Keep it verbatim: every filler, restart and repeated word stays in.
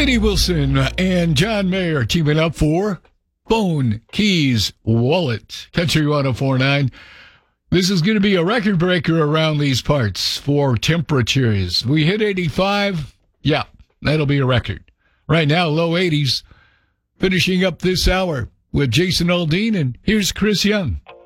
Lady Wilson and John Mayer teaming up for Phone, Keys, Wallet. Country one oh four point nine. This is going to be a record breaker around these parts for temperatures. We hit eighty-five. Yeah, that'll be a record. Right now, low eighties. Finishing up this hour with Jason Aldean, and here's Chris Young.